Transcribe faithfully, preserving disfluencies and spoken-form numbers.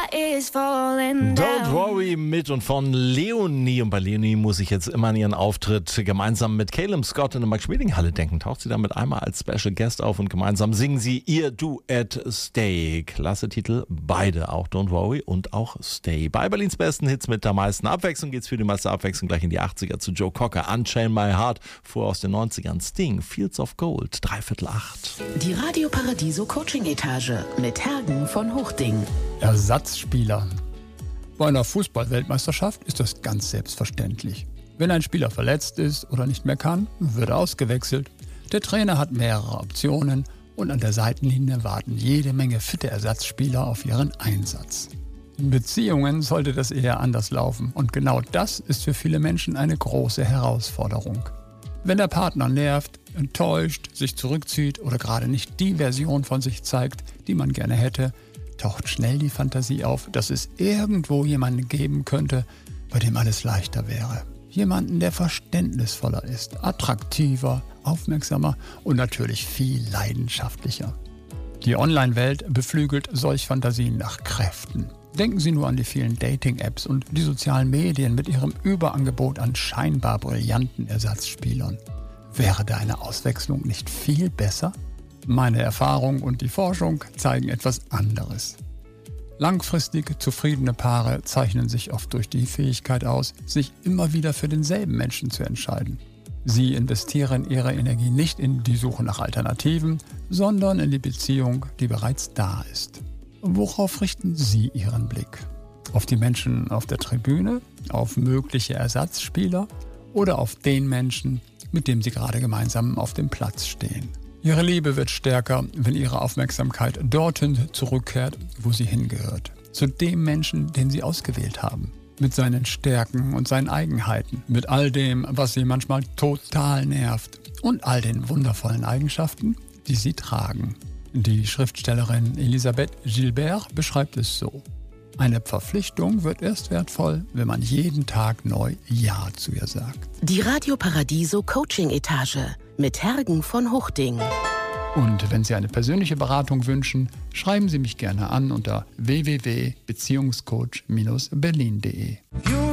is falling down. Don't Worry mit und von Leonie. Und bei Leonie muss ich jetzt immer an ihren Auftritt gemeinsam mit Caleb Scott in der Max-Schmeling-Halle denken. Taucht sie damit einmal als Special Guest auf und gemeinsam singen sie ihr Duett Stay. Klasse Titel, beide, auch Don't Worry und auch Stay. Bei Berlins besten Hits mit der meisten Abwechslung geht's für die meiste Abwechslung gleich in die achtziger zu Joe Cocker, Unchain My Heart, vor aus den neunzigern Sting, Fields of Gold, dreiviertel acht. Die Radio Paradiso Coaching Etage mit Hergen von Hochding. Ersatzspieler. Bei einer Fußball-Weltmeisterschaft ist das ganz selbstverständlich. Wenn ein Spieler verletzt ist oder nicht mehr kann, wird er ausgewechselt. Der Trainer hat mehrere Optionen und an der Seitenlinie warten jede Menge fitte Ersatzspieler auf ihren Einsatz. In Beziehungen sollte das eher anders laufen und genau das ist für viele Menschen eine große Herausforderung. Wenn der Partner nervt, enttäuscht, sich zurückzieht oder gerade nicht die Version von sich zeigt, die man gerne hätte, taucht schnell die Fantasie auf, dass es irgendwo jemanden geben könnte, bei dem alles leichter wäre. Jemanden, der verständnisvoller ist, attraktiver, aufmerksamer und natürlich viel leidenschaftlicher. Die Online-Welt beflügelt solch Fantasien nach Kräften. Denken Sie nur an die vielen Dating-Apps und die sozialen Medien mit ihrem Überangebot an scheinbar brillanten Ersatzspielern. Wäre da eine Auswechslung nicht viel besser? Meine Erfahrung und die Forschung zeigen etwas anderes. Langfristig zufriedene Paare zeichnen sich oft durch die Fähigkeit aus, sich immer wieder für denselben Menschen zu entscheiden. Sie investieren ihre Energie nicht in die Suche nach Alternativen, sondern in die Beziehung, die bereits da ist. Worauf richten Sie Ihren Blick? Auf die Menschen auf der Tribüne, auf mögliche Ersatzspieler oder auf den Menschen, mit dem Sie gerade gemeinsam auf dem Platz stehen? Ihre Liebe wird stärker, wenn Ihre Aufmerksamkeit dorthin zurückkehrt, wo sie hingehört. Zu dem Menschen, den Sie ausgewählt haben. Mit seinen Stärken und seinen Eigenheiten. Mit all dem, was Sie manchmal total nervt. Und all den wundervollen Eigenschaften, die Sie tragen. Die Schriftstellerin Elisabeth Gilbert beschreibt es so. Eine Verpflichtung wird erst wertvoll, wenn man jeden Tag neu Ja zu ihr sagt. Die Radio Paradiso Coaching Etage mit Hergen von Hochding. Und wenn Sie eine persönliche Beratung wünschen, schreiben Sie mich gerne an unter w w w punkt beziehungscoach Bindestrich berlin punkt de.